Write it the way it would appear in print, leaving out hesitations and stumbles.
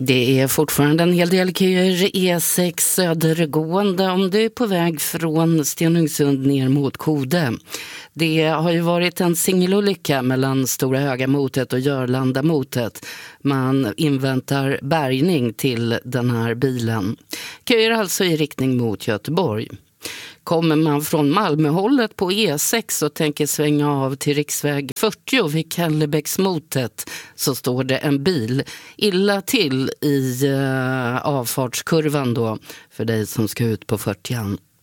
Det är fortfarande en hel del köer E6 södergående om du är på väg från Stenungsund ner mot Kode. Det har ju varit en singelolycka mellan Stora Höga-motet och Jörlanda-motet. Man inväntar bärgning till den här bilen. Köer alltså i riktning mot Göteborg. Kommer man från Malmöhållet på E6 och tänker svänga av till riksväg 40 vid Kallebäcksmotet så står det en bil illa till i avfartskurvan då för dig som ska ut på 40.